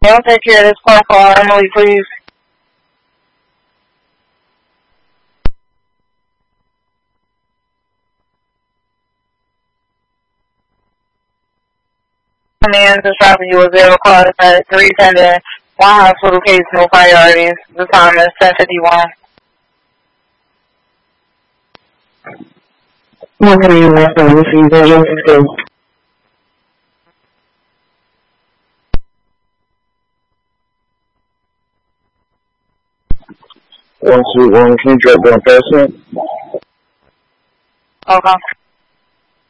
They'll take care of this phone call, Emily, please. The man describing you as 0 call at 310 one hospital case, no priorities. The time is 10:51. What are you asking me? One, two, one, can you drop down fast? Okay.